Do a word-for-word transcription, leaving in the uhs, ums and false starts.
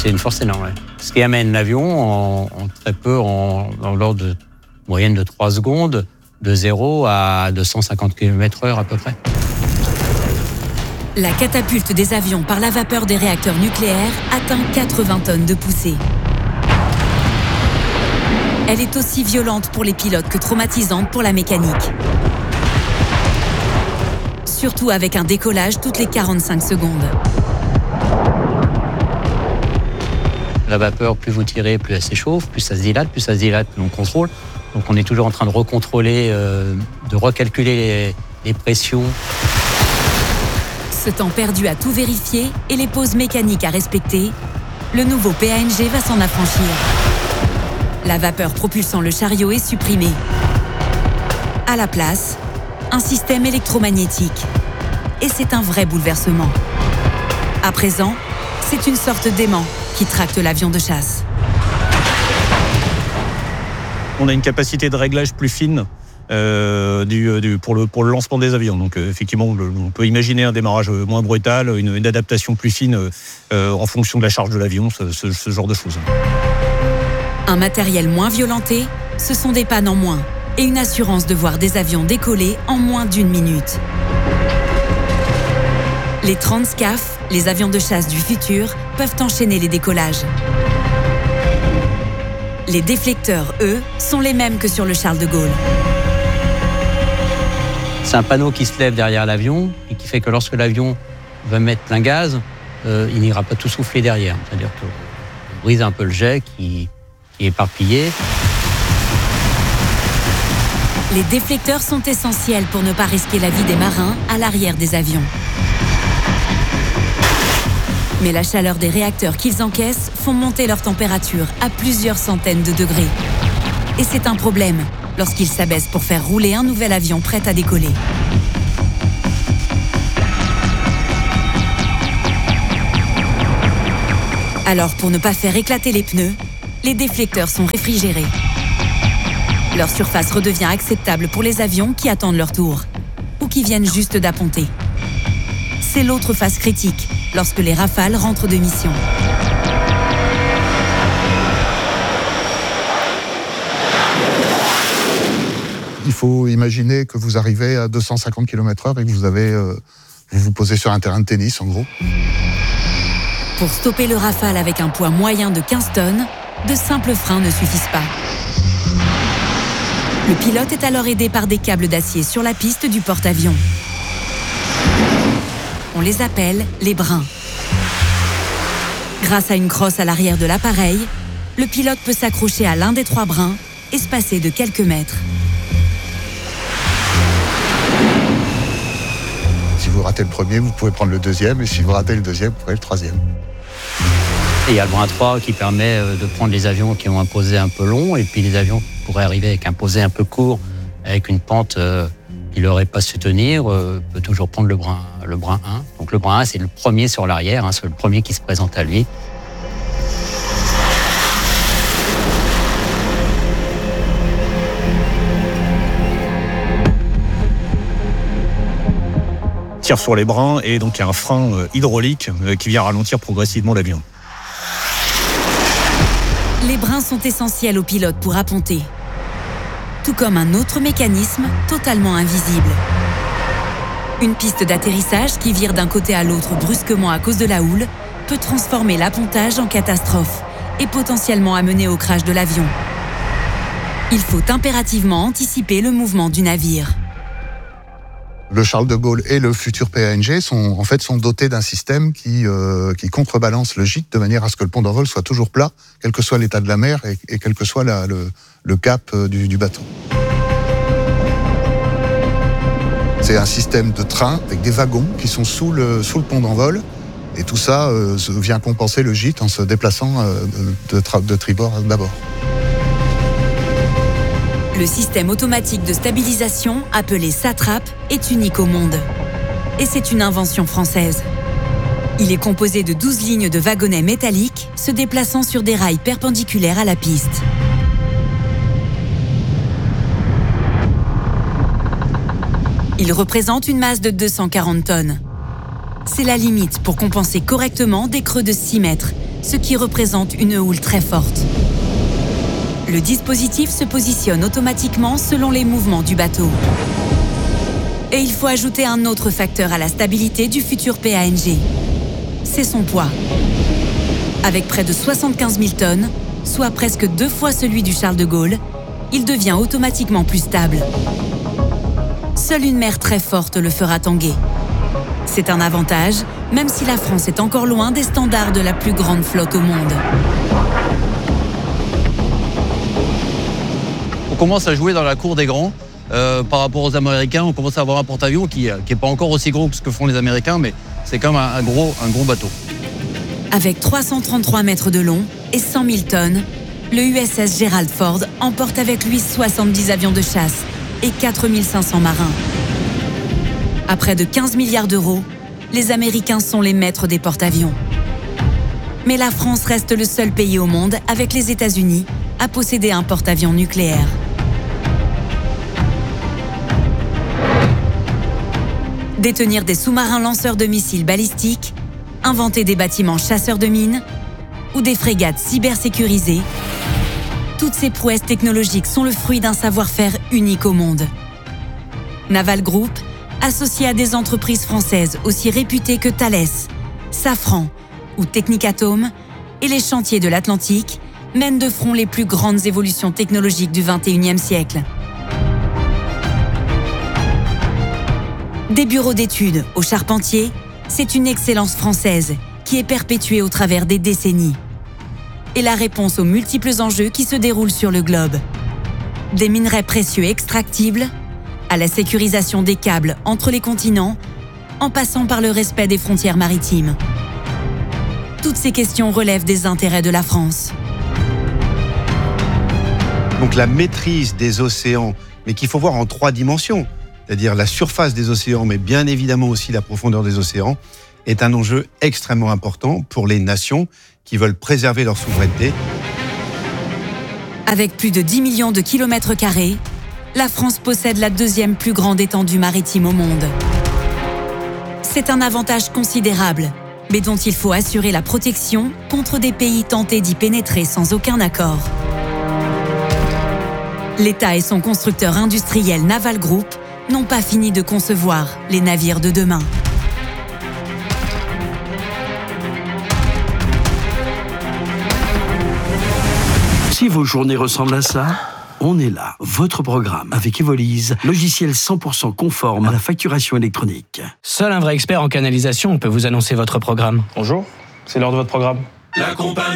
c'est une force énorme. Ouais. Ce qui amène l'avion en, en très peu, en, dans l'ordre de moyenne de trois secondes, de zéro à deux cent cinquante kilomètres heure à peu près. La catapulte des avions par la vapeur des réacteurs nucléaires atteint quatre-vingts tonnes de poussée. Elle est aussi violente pour les pilotes que traumatisante pour la mécanique. Surtout avec un décollage toutes les quarante-cinq secondes. La vapeur, plus vous tirez, plus elle s'échauffe, plus ça se dilate, plus ça se dilate, plus on contrôle. Donc on est toujours en train de recontrôler, euh, de recalculer les, les pressions. Ce temps perdu à tout vérifier et les pauses mécaniques à respecter, le nouveau P A N G va s'en affranchir. La vapeur propulsant le chariot est supprimée. À la place, un système électromagnétique. Et c'est un vrai bouleversement. À présent, c'est une sorte d'aimant qui tracte l'avion de chasse. On a une capacité de réglage plus fine euh, du, du, pour, le, pour le lancement des avions. Donc euh, effectivement, le, on peut imaginer un démarrage moins brutal, une, une adaptation plus fine euh, en fonction de la charge de l'avion, ce, ce, ce genre de choses. Un matériel moins violenté, ce sont des pannes en moins et une assurance de voir des avions décoller en moins d'une minute. Les trente S C A F, les avions de chasse du futur, peuvent enchaîner les décollages. Les déflecteurs, eux, sont les mêmes que sur le Charles de Gaulle. C'est un panneau qui se lève derrière l'avion et qui fait que lorsque l'avion va mettre plein gaz, euh, il n'ira pas tout souffler derrière. C'est-à-dire qu'on brise un peu le jet qui, qui est éparpillé. Les déflecteurs sont essentiels pour ne pas risquer la vie des marins à l'arrière des avions. Mais la chaleur des réacteurs qu'ils encaissent font monter leur température à plusieurs centaines de degrés. Et c'est un problème lorsqu'ils s'abaissent pour faire rouler un nouvel avion prêt à décoller. Alors, pour ne pas faire éclater les pneus, les déflecteurs sont réfrigérés. Leur surface redevient acceptable pour les avions qui attendent leur tour ou qui viennent juste d'apponter. C'est l'autre phase critique lorsque les Rafales rentrent de mission. Il faut imaginer que vous arrivez à deux cent cinquante kilomètres heure et que vous avez, euh, vous vous posez sur un terrain de tennis, en gros. Pour stopper le Rafale avec un poids moyen de quinze tonnes, de simples freins ne suffisent pas. Le pilote est alors aidé par des câbles d'acier sur la piste du porte-avions. On les appelle les brins. Grâce à une crosse à l'arrière de l'appareil, le pilote peut s'accrocher à l'un des trois brins, espacés de quelques mètres. Si vous ratez le premier, vous pouvez prendre le deuxième, et si vous ratez le deuxième, vous prenez le troisième. Et il y a le brin trois qui permet de prendre les avions qui ont un posé un peu long, et puis les avions qui pourraient arriver avec un posé un peu court, avec une pente euh, qui ne l'aurait pas su tenir, euh, peut toujours prendre le brin, le brin un. Donc le brin un, c'est le premier sur l'arrière, hein, c'est le premier qui se présente à lui. Tire sur les brins et donc il y a un frein euh, hydraulique euh, qui vient ralentir progressivement l'avion. Les brins sont essentiels au pilote pour apponter, tout comme un autre mécanisme totalement invisible. Une piste d'atterrissage qui vire d'un côté à l'autre brusquement à cause de la houle peut transformer l'appontage en catastrophe et potentiellement amener au crash de l'avion. Il faut impérativement anticiper le mouvement du navire. Le Charles de Gaulle et le futur P A N G sont, en fait, sont dotés d'un système qui, euh, qui contrebalance le gîte de manière à ce que le pont d'envol soit toujours plat, quel que soit l'état de la mer et, et quel que soit la, le, le cap du, du bateau. C'est un système de train avec des wagons qui sont sous le, sous le pont d'envol, et tout ça euh, vient compenser le gîte en se déplaçant euh, de, de, de tribord d'abord. Le système automatique de stabilisation, appelé SATRAP, est unique au monde. Et c'est une invention française. Il est composé de douze lignes de wagonnets métalliques se déplaçant sur des rails perpendiculaires à la piste. Il représente une masse de deux cent quarante tonnes. C'est la limite pour compenser correctement des creux de six mètres, ce qui représente une houle très forte. Le dispositif se positionne automatiquement selon les mouvements du bateau. Et il faut ajouter un autre facteur à la stabilité du futur P A N G. C'est son poids. Avec près de soixante-quinze mille tonnes, soit presque deux fois celui du Charles de Gaulle, il devient automatiquement plus stable. Seule une mer très forte le fera tanguer. C'est un avantage, même si la France est encore loin des standards de la plus grande flotte au monde. On commence à jouer dans la cour des grands. Euh, par rapport aux Américains, on commence à avoir un porte-avions qui n'est pas encore aussi gros que ce que font les Américains, mais c'est quand même un, un, gros, un gros bateau. Avec trois cent trente-trois mètres de long et cent mille tonnes, le U S S Gerald Ford emporte avec lui soixante-dix avions de chasse et quatre mille cinq cents marins. À près de quinze milliards d'euros, les Américains sont les maîtres des porte-avions. Mais la France reste le seul pays au monde, avec les États-Unis, à posséder un porte-avions nucléaire. Détenir des sous-marins lanceurs de missiles balistiques, inventer des bâtiments chasseurs de mines ou des frégates cybersécurisées, toutes ces prouesses technologiques sont le fruit d'un savoir-faire unique au monde. Naval Group, associé à des entreprises françaises aussi réputées que Thales, Safran ou Technicatome, et les chantiers de l'Atlantique, mène de front les plus grandes évolutions technologiques du vingt et unième siècle. Des bureaux d'études au Charpentier, c'est une excellence française qui est perpétuée au travers des décennies. Et la réponse aux multiples enjeux qui se déroulent sur le globe. Des minerais précieux extractibles, à la sécurisation des câbles entre les continents, en passant par le respect des frontières maritimes. Toutes ces questions relèvent des intérêts de la France. Donc la maîtrise des océans, mais qu'il faut voir en trois dimensions, c'est-à-dire la surface des océans, mais bien évidemment aussi la profondeur des océans, est un enjeu extrêmement important pour les nations qui veulent préserver leur souveraineté. Avec plus de dix millions de kilomètres carrés, la France possède la deuxième plus grande étendue maritime au monde. C'est un avantage considérable, mais dont il faut assurer la protection contre des pays tentés d'y pénétrer sans aucun accord. L'État et son constructeur industriel Naval Group n'ont pas fini de concevoir les navires de demain. Si vos journées ressemblent à ça, on est là. Votre programme avec Evolise, logiciel cent pour cent conforme à la facturation électronique. Seul un vrai expert en canalisation peut vous annoncer votre programme. Bonjour, c'est l'heure de votre programme. La compagnie